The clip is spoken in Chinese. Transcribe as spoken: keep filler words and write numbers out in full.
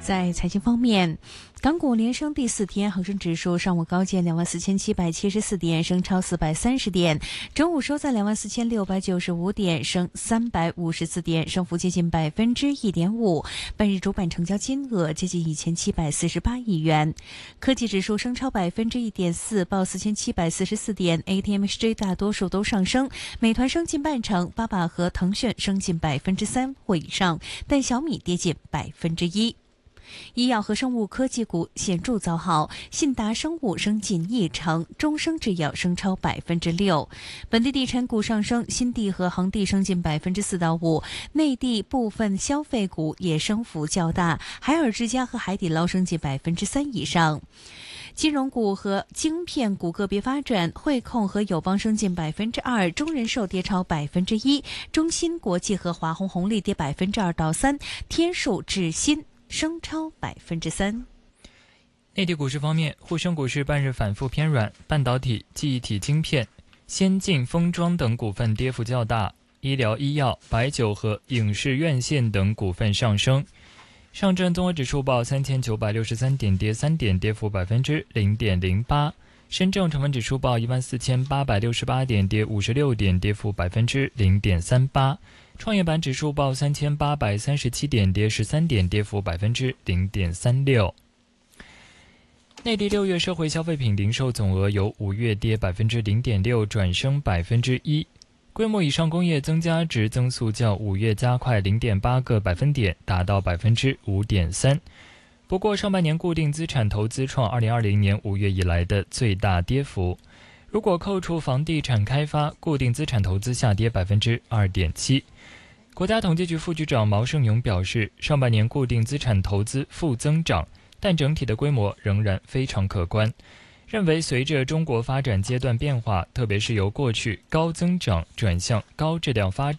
在财经方面，港股连升第四天，恒生指数上午高见两万四千七百七十四点，升超四百三十点，中午收在两万四千六百九十五点，升三百五十四点，升幅接近百分之一点五。半日主板成交金额接近一千七百四十八亿元。科技指数升超百分之一点四，报四千七百四十四点。A T M X J 大多数都上升，美团升近半成，巴巴和腾讯升近百分之三或以上，但小米跌近百分之一。医药和生物科技股显著造好，信达生物升近一成，中生制药升超百分之六。本地地产股上升，新地和恒地升近百分之四到五，内地部分消费股也升幅较大，海尔之家和海底捞升近百分之三以上。金融股和晶片股个别发展，汇控和友邦升近百分之二，中人寿跌超百分之一，中芯国际和华虹红利跌百分之二到三，天数智新升超百分之三。 内地股市方面，沪深股市半日反复偏软，半导体、记忆体晶片、先进封装等股份跌幅较大，医疗医药、白酒和影视院线等股份上升。上证综合指数报三千九百六十三点，跌三点，跌幅百分之零点零八。深证成分指数报一万四千八百六十八点，跌五十六点，跌幅百分之零点三八。创业板指数报三千八百三十七点，跌十三点，跌幅百分之零点三六。内地六月社会消费品零售总额由五月跌百分之零点六转升百分之一，规模以上工业增加值增速较五月加快零点八个百分点，达到百分之五点三。不过，上半年固定资产投资创二零二零年五月以来的最大跌幅。如果扣除房地产开发，固定资产投资下跌百分之二点七。国家统计局副局长毛盛勇表示，上半年固定资产投资负增长，但整体的规模仍然非常可观。认为随着中国发展阶段变化，特别是由过去高增长转向高质量发展。